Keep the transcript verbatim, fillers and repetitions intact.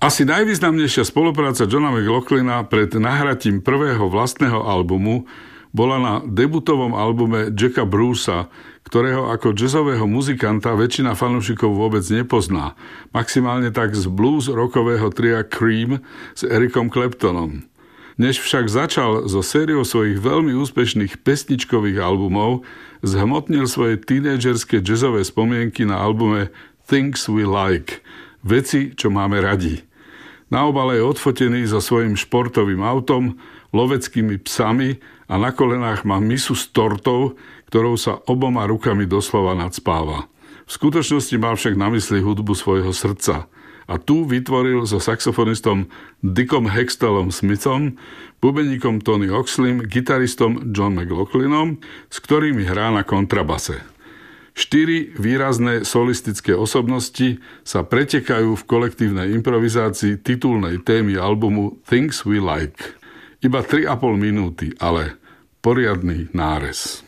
Asi najvýznamnejšia spolupráca Johna McLaughlina pred nahratím prvého vlastného albumu bola na debutovom albume Jacka Brucea, ktorého ako jazzového muzikanta väčšina fanúšikov vôbec nepozná. Maximálne tak z blues rockového tria Cream s Ericom Claptonom. Než však začal so sériou svojich veľmi úspešných pesničkových albumov, zhmotnil svoje tínedžerské jazzové spomienky na albume Things We Like, veci, čo máme radi. Na obale je odfotený so svojím športovým autom, loveckými psami a na kolenách má misu s tortou, ktorou sa oboma rukami doslova nadspáva. V skutočnosti mal však na mysli hudbu svojho srdca. A tu vytvoril so saxofonistom Dickom Hextallom Smithom, bubeníkom Tony Oxleym, gitaristom John McLaughlinom, s ktorými hrá na kontrabase. Štyri výrazné solistické osobnosti sa pretekajú v kolektívnej improvizácii titulnej témy albumu Things We Like. Iba tri a pol minúty, ale poriadny nárez.